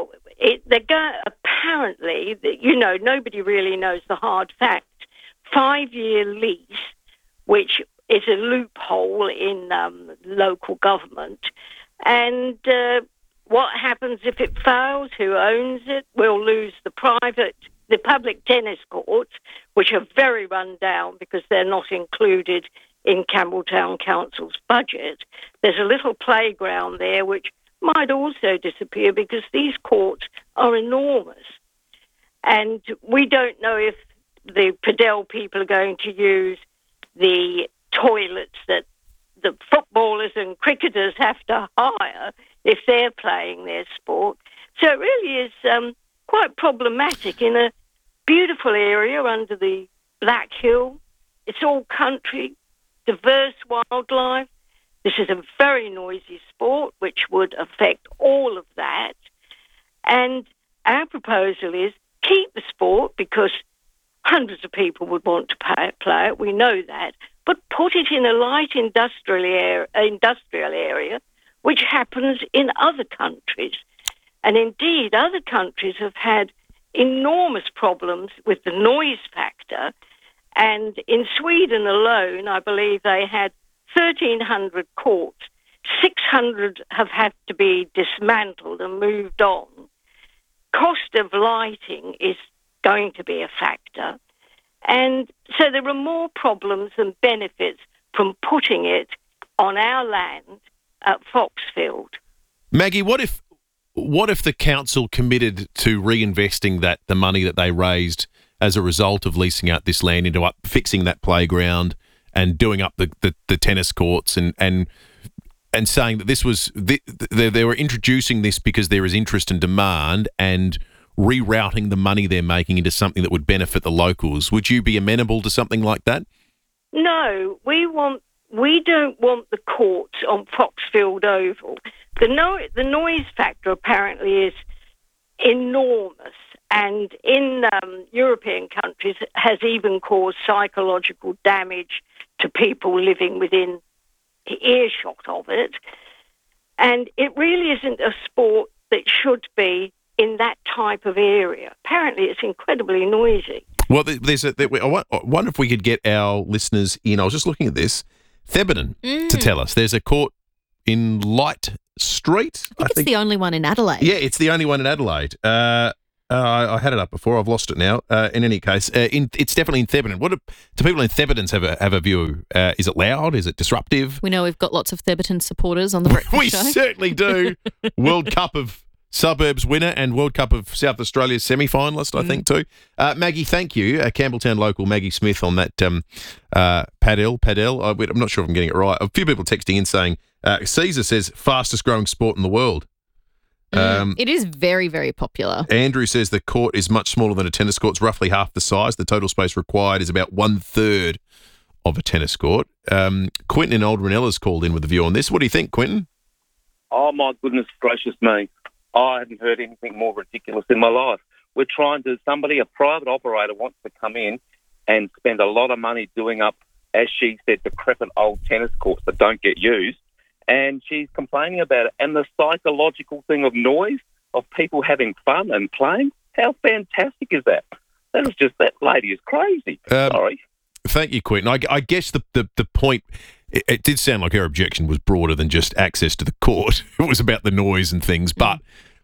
apparently, nobody really knows the hard fact. 5-year lease, which is a loophole in local government. And what happens if it fails? Who owns it? We'll lose the public tennis courts, which are very run down because they're not included in Campbelltown Council's budget. There's a little playground there which might also disappear because these courts are enormous. And we don't know if the padel people are going to use the toilets that the footballers and cricketers have to hire if they're playing their sport. So it really is quite problematic in a beautiful area under the Black Hill. It's all country, diverse wildlife. This is a very noisy sport which would affect all of that. And our proposal is keep the sport because hundreds of people would want to play it, we know that, but put it in a light industrial area, which happens in other countries. And indeed, other countries have had enormous problems with the noise factor. And in Sweden alone, I believe they had 1,300 courts. 600 have had to be dismantled and moved on. Cost of lighting is going to be a factor. And so there are more problems than benefits from putting it on our land at Foxfield. Maggie, what if the council committed to reinvesting the money that they raised as a result of leasing out this land into fixing that playground and doing up the tennis courts and saying that this was they were introducing this because there is interest and demand and rerouting the money they're making into something that would benefit the locals? Would you be amenable to something like that? No, we want we don't want the courts on Foxfield Oval. The noise factor apparently is enormous, and in European countries has even caused psychological damage to people living within earshot of it. And it really isn't a sport that should be in that type of area. Apparently it's incredibly noisy. Well, I wonder if we could get our listeners in. I was just looking at this. Thebarton to tell us. There's a court in Light Street. I think it's the only one in Adelaide. Yeah, it's the only one in Adelaide. I had it up before. I've lost it now. In any case, it's definitely in Thebarton. What do people in Thebarton have a view? Is it loud? Is it disruptive? We know we've got lots of Thebarton supporters on the breakfast we show. Certainly do. World Cup of Suburbs winner and World Cup of South Australia's semi-finalist, I think, too. Maggie, thank you. Campbelltown local Maggie Smith on that Padel. I'm not sure if I'm getting it right. A few people texting in saying, Caesar says, fastest growing sport in the world. It is very, very popular. Andrew says the court is much smaller than a tennis court. It's roughly half the size. The total space required is about 1/3 of a tennis court. Quentin in Old Ranela's called in with a view on this. What do you think, Quentin? Oh, my goodness gracious me. I haven't heard anything more ridiculous in my life. We're trying to, a private operator wants to come in and spend a lot of money doing up, as she said, decrepit old tennis courts that don't get used. And she's complaining about it. And the psychological thing of noise, of people having fun and playing, how fantastic is that? That lady is crazy. Sorry. Thank you, Quentin. I guess the point, it did sound like her objection was broader than just access to the court. It was about the noise and things. But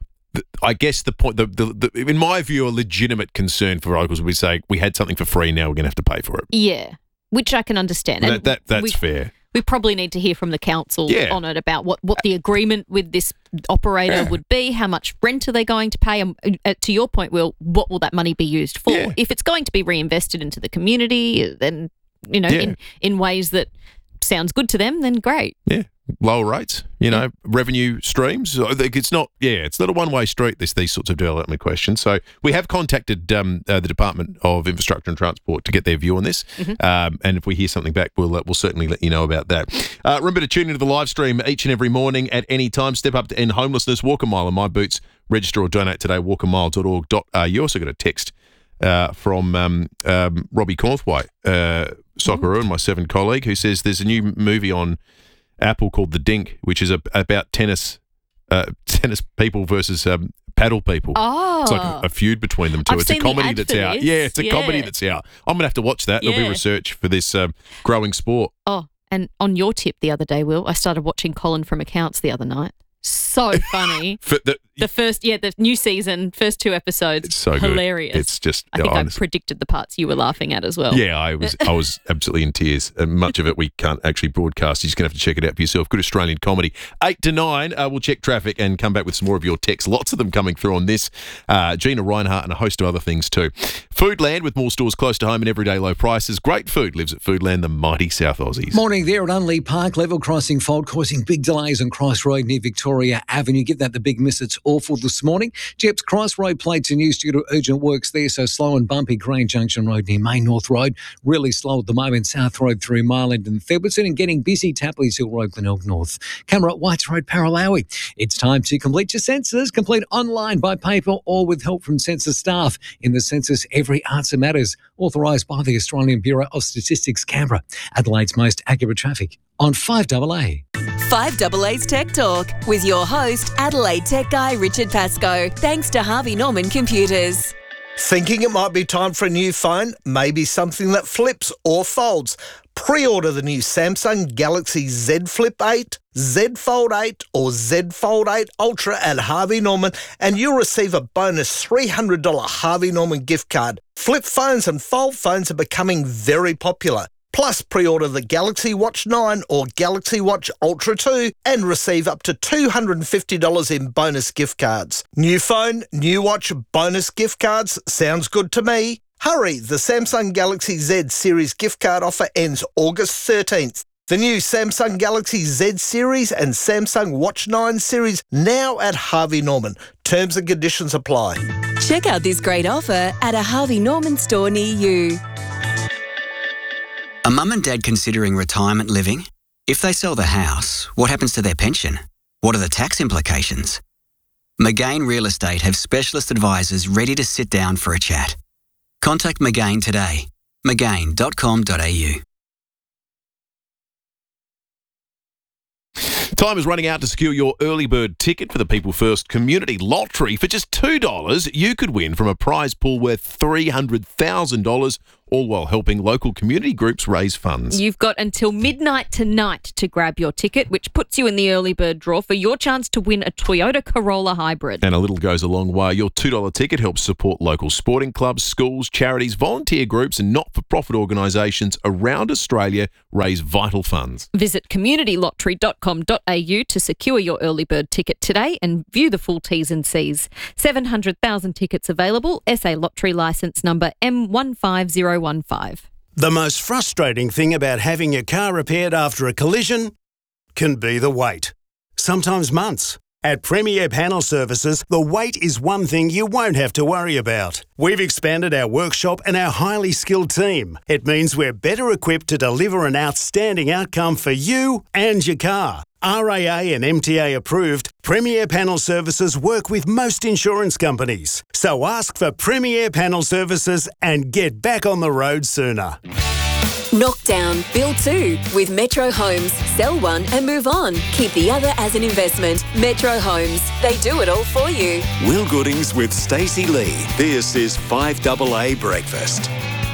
I guess the point, in my view, a legitimate concern for locals would be saying, we had something for free, now we're going to have to pay for it. Yeah, which I can understand. And that's fair. We probably need to hear from the council on it about what the agreement with this operator would be, how much rent are they going to pay, and to your point, Will, what will that money be used for? Yeah. If it's going to be reinvested into the community, then, in ways that sounds good to them, then great. Yeah. Lower rates, revenue streams. It's not a one-way street, these sorts of development questions. So we have contacted the Department of Infrastructure and Transport to get their view on this. And if we hear something back, we'll certainly let you know about that. Remember to tune into the live stream each and every morning at any time. Step up to end homelessness. Walk a mile in my boots. Register or donate today. walkamile.org.au. You also got a text from Robbie Cornthwaite, Socceroo, and my Seven colleague, who says there's a new movie on Apple called The Dink, which is about tennis people versus paddle people. Oh. It's like a feud between them two. It's a comedy that's out. Yeah, it's a comedy that's out. I'm going to have to watch that. There'll be research for this growing sport. Oh, and on your tip the other day, Will, I started watching Colin from Accounts the other night. So funny. The new season, first 2 episodes. It's so hilarious. Good. It's just. I think I predicted the parts you were laughing at as well. Yeah, I was absolutely in tears. And much of it we can't actually broadcast. You're just going to have to check it out for yourself. Good Australian comedy. 8 to 9. We'll check traffic and come back with some more of your texts. Lots of them coming through on this. Gina Reinhart and a host of other things too. Foodland with more stores close to home and everyday low prices. Great food lives at Foodland, the mighty South Aussies. Morning there at Unley Park. Level crossing fault causing big delays on Cross Road near Victoria Avenue. Give that the big miss. It's awful this morning. Jeps Cross Road plates in use due to urgent works there, so slow and bumpy. Crane Junction Road near Main North Road. Really slow at the moment. South Road through Mile End and Thebarton, and getting busy. Tapley's Hill Road, Glenelg North. Camera at Whites Road, Paralawi. It's time to complete your census. Complete online, by paper, or with help from census staff. In the census, every answer matters. Authorised by the Australian Bureau of Statistics, Canberra. Adelaide's most accurate traffic on 5AA. 5AA's Tech Talk with your host, Adelaide Tech Guy Richard Pascoe. Thanks to Harvey Norman Computers. Thinking it might be time for a new phone? Maybe something that flips or folds? Pre-order the new Samsung Galaxy Z Flip 8, Z Fold 8 or Z Fold 8 Ultra at Harvey Norman and you'll receive a bonus $300 Harvey Norman gift card. Flip phones and fold phones are becoming very popular. Plus, pre-order the Galaxy Watch 9 or Galaxy Watch Ultra 2 and receive up to $250 in bonus gift cards. New phone, new watch, bonus gift cards. Sounds good to me. Hurry, the Samsung Galaxy Z Series gift card offer ends August 13th. The new Samsung Galaxy Z Series and Samsung Watch 9 series now at Harvey Norman. Terms and conditions apply. Check out this great offer at a Harvey Norman store near you. Are mum and dad considering retirement living? If they sell the house, what happens to their pension? What are the tax implications? McGain Real Estate have specialist advisors ready to sit down for a chat. Contact McGain today. McGain.com.au. Time is running out to secure your early bird ticket for the People First Community Lottery. For just $2, you could win from a prize pool worth $300,000, all while helping local community groups raise funds. You've got until midnight tonight to grab your ticket, which puts you in the early bird draw for your chance to win a Toyota Corolla Hybrid. And a little goes a long way. Your $2 ticket helps support local sporting clubs, schools, charities, volunteer groups and not-for-profit organisations around Australia raise vital funds. Visit communitylottery.com.au to secure your early bird ticket today and view the full T's and C's. 700,000 tickets available. SA Lottery licence number M15015. The most frustrating thing about having your car repaired after a collision can be the wait. Sometimes months. At Premier Panel Services, the wait is one thing you won't have to worry about. We've expanded our workshop and our highly skilled team. It means we're better equipped to deliver an outstanding outcome for you and your car. RAA and MTA approved, Premier Panel Services work with most insurance companies. So ask for Premier Panel Services and get back on the road sooner. Knock down, build two with Metro Homes. Sell one and move on. Keep the other as an investment. Metro Homes. They do it all for you. Will Goodings with Stacey Lee. This is 5AA Breakfast.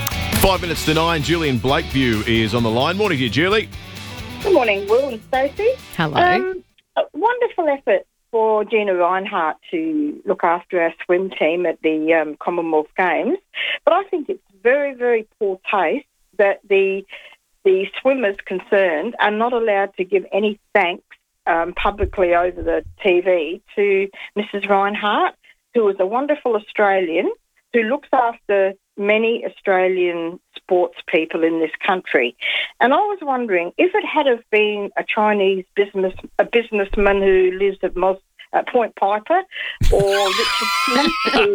5 minutes to 9. Julian Blakeview is on the line. Morning to you, Julie. Good morning, Will and Stacey. Hello. A wonderful effort for Gina Reinhart to look after our swim team at the Commonwealth Games. But I think it's very, very poor taste that the swimmers concerned are not allowed to give any thanks publicly over the TV to Mrs. Reinhart, who is a wonderful Australian who looks after many Australian sports people in this country. And I was wondering, if it had have been a Chinese businessman who lives at Point Piper, or Richard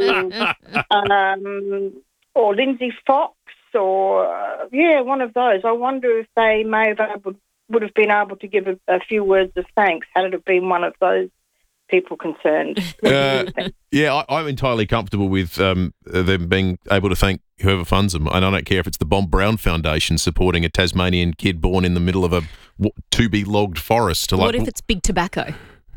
Smith, or Lindsay Fox, or one of those. I wonder if they would have been able to give a few words of thanks had it have been one of those people concerned. I'm entirely comfortable with them being able to thank whoever funds them, and I don't care if it's the Bob Brown Foundation supporting a Tasmanian kid born in the middle of a to-be-logged forest. What if it's Big Tobacco?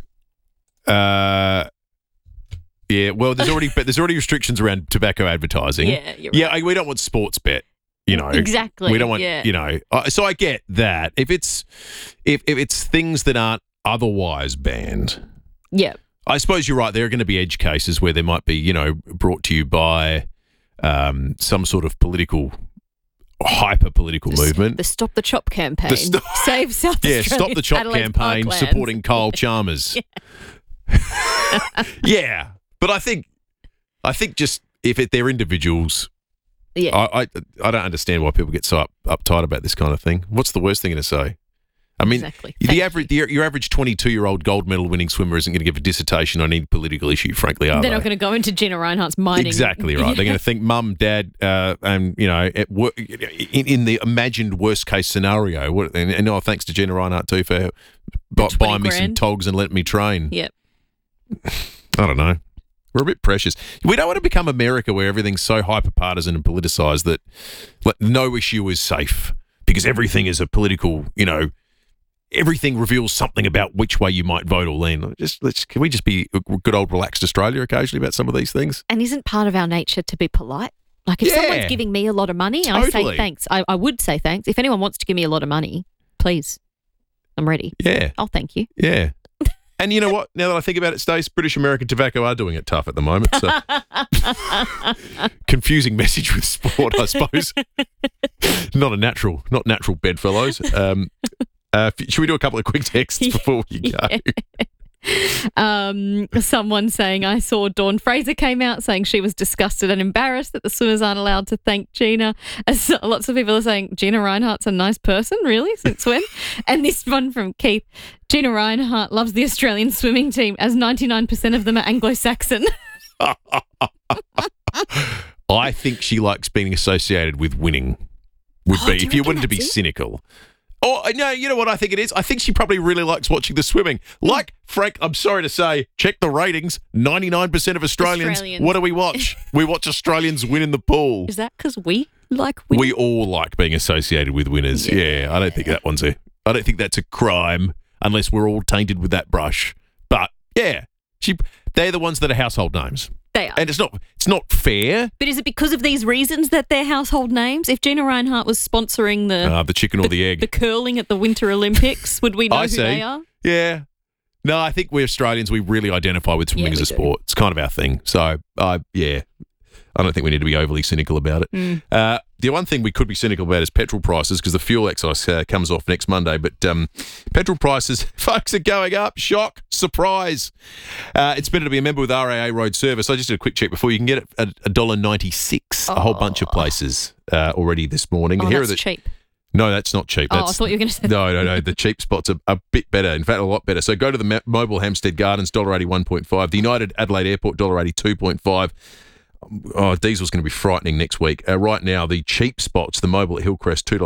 Yeah, well, there's already restrictions around tobacco advertising. Yeah, you're right. Yeah, we don't want sports bet. Exactly. We don't want, so I get that. If it's things that aren't otherwise banned. Yeah. I suppose you're right. There are going to be edge cases where there might be, brought to you by some sort of hyper-political movement. The Stop the Chop campaign. Save South Australia. Yeah, Stop the Chop Adelaide's campaign Parklands. supporting Kyle Chalmers. Yeah, but I think just if they're individuals, I don't understand why people get so uptight about this kind of thing. What's the worst thing to say? I mean, exactly. Your average 22-year-old gold medal winning swimmer isn't going to give a dissertation on any political issue, frankly, are they? They're not going to go into Gina Reinhart's mining. Exactly right. They're going to think mum, dad, and in the imagined worst case scenario. And thanks to Gina Reinhart too for buying me some togs and letting me train. Yep. I don't know. We're a bit precious. We don't want to become America where everything's so hyper-partisan and politicised that no issue is safe because everything is a political, everything reveals something about which way you might vote or lean. Can we just be a good old relaxed Australia occasionally about some of these things? And isn't part of our nature to be polite? Like if someone's giving me a lot of money, I say thanks. I would say thanks. If anyone wants to give me a lot of money, please, I'm ready. Yeah. I'll thank you. Yeah. And you know what? Now that I think about it, Stace, British American Tobacco are doing it tough at the moment. So confusing message with sport, I suppose. Not natural bedfellows. Should we do a couple of quick texts before we go? Someone saying, I saw Dawn Fraser came out saying she was disgusted and embarrassed that the swimmers aren't allowed to thank Gina. As lots of people are saying, Gina Reinhart's a nice person, really? Since when? And this one from Keith, Gina Reinhart loves the Australian swimming team as 99% of them are Anglo-Saxon. I think she likes being associated with winning, if you wanted to be cynical. Oh, no, you know what I think it is? I think she probably really likes watching the swimming. Like Frank, I'm sorry to say, check the ratings. 99% of Australians, what do we watch? We watch Australians win in the pool. Is that because we like winning? We all like being associated with winners. Yeah, I don't think I don't think that's a crime unless we're all tainted with that brush. But yeah, they're the ones that are household names. They are. And it's not fair. But is it because of these reasons that they're household names? If Gina Reinhart was sponsoring the chicken or the egg, the curling at the Winter Olympics, would we know who they are? Yeah. No, I think we Australians, we really identify with swimming as a sport. It's kind of our thing. So, yeah, I don't think we need to be overly cynical about it. The one thing we could be cynical about is petrol prices, because the fuel excise comes off next Monday. But petrol prices, folks, are going up. Shock, surprise. It's better to be a member with RAA Road Service. I just did a quick check before. You can get it at $1.96, a whole bunch of places already this morning. Oh, that's cheap. No, that's not cheap. I thought you were going to say No. The cheap spots are a bit better. In fact, a lot better. So go to the Mobile Hampstead Gardens, $1.80 1.5. The United Adelaide Airport, $1.80 2.5. Oh, diesel's going to be frightening next week. Right now, the cheap spots, the Mobile at Hillcrest, $2.